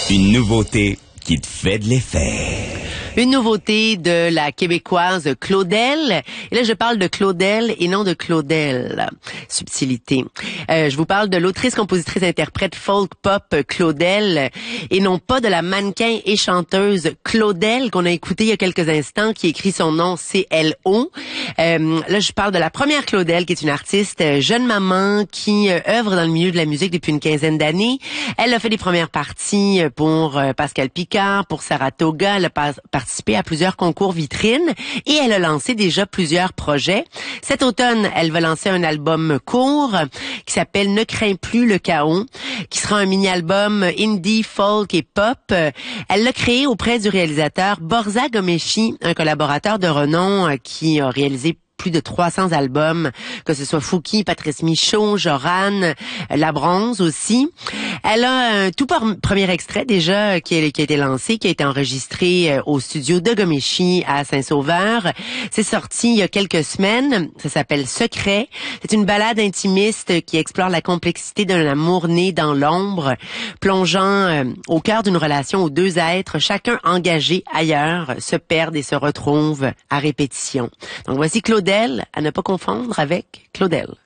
Une nouveauté qui te fait de l'effet. Une nouveauté de la québécoise Claudel. Et là, je parle de Claudel et non de Claudel. Subtilité. Je vous parle de l'autrice, compositrice, interprète folk pop Claudel et non pas de la mannequin et chanteuse Claudel qu'on a écouté il y a quelques instants, qui écrit son nom C-L-O. Là, je parle de la première Claudel, qui est une artiste, jeune maman, qui œuvre dans le milieu de la musique depuis une quinzaine d'années. Elle a fait des premières parties pour Pascal Picard, pour Saratoga. Elle a participé à plusieurs concours vitrines et elle a lancé déjà plusieurs projets. Cet automne, elle va lancer un album court qui s'appelle Ne crains plus le chaos, qui sera un mini-album indie, folk et pop. Elle l'a créé auprès du réalisateur Borza Gomeshi, un collaborateur de renom qui a réalisé plus de 300 albums, que ce soit Fouki, Patrice Michaud, Joran, La Bronze aussi. Elle a un tout premier extrait déjà qui a été lancé, qui a été enregistré au studio de Gomeshi à Saint-Sauveur. C'est sorti il y a quelques semaines. Ça s'appelle Secret. C'est une ballade intimiste qui explore la complexité d'un amour né dans l'ombre, plongeant au cœur d'une relation où deux êtres, chacun engagé ailleurs, se perdent et se retrouvent à répétition. Donc voici Claudel, à ne pas confondre avec Claudel.